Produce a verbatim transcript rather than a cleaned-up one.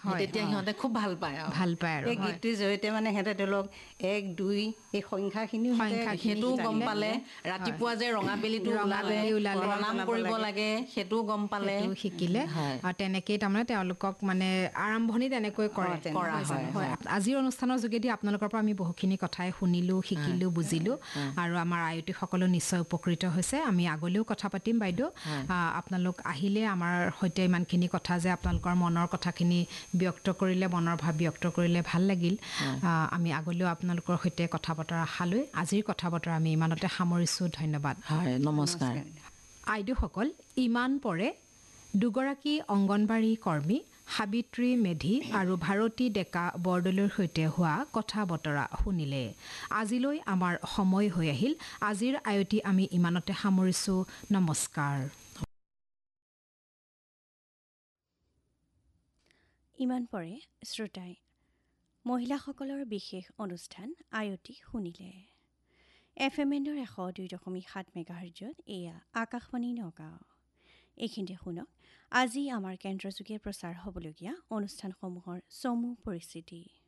তেতিয়া সিহঁতে খুব ভাল পায় আৰু ভাল পায় আৰু এই গীতটোৰ জৰিয়তে মানে সিহঁতে ধৰি লওক এক দুই এই সংখ্যাখিনিও সেইটোও গম পালে ৰাতিপুৱা যে ৰঙাবেলিটো ওলালে প্ৰণাম কৰিব লাগে সেইটোও গম পালে শিকিলে আৰু তেনেকেই তাৰমানে তেওঁলোকক মানে আৰম্ভণি তেনেকৈ কৰে কৰা হয় আজিৰ অনুষ্ঠানৰ যোগেদি আপোনালোকৰ পৰা আমি বহুখিনি কথাই শুনিলোঁ শিকিলোঁ বুজিলোঁ আৰু আমাৰ আয়তীসকলো নিশ্চয় উপকৃত হৈছে আমি আগলৈও কথা পাতিম বাইদেউ আপোনালোক আহিলে আমাৰ সৈতে ইমানখিনি কথা যে আপোনালোকৰ মনৰ কথাখিনি ব্যক্ত কৰিলে মনৰ ভাৱ ব্যক্ত কৰিলে ভাল লাগিল আমি আগলৈও আপোনালোকৰ সৈতে কথা বতৰা আশালৈ আজিৰ কথা বতৰা আমি ইমানতে সামৰিছোঁ ধন্যবাদ হয় নমস্কাৰ আইদেউসকল ইমান পৰে দুগৰাকী অংগনবাড়ী কৰ্মী সাবিত্ৰী মেধি আৰু ভাৰতী ডেকা বৰদলৈৰ সৈতে হোৱা কথা বতৰা শুনিলে আজিলৈ আমাৰ সময় হৈ আহিল আজিৰ আয়তি আমি ইমানতে সামৰিছোঁ নমস্কাৰ ইমান পৰে শ্ৰোতাই মহিলাসকলৰ বিশেষ অনুষ্ঠান আয়তি শুনিলে এফ এম এণ্ডৰ এশ দুই দশমিক সাত মেগাহাৰ্জত এয়া আকাশবাণী নগাঁও এইখিনিতে শুনক আজি আমাৰ কেন্দ্ৰযোগে প্ৰচাৰ হ'বলগীয়া অনুষ্ঠানসমূহৰ চমু পৰিস্থিতি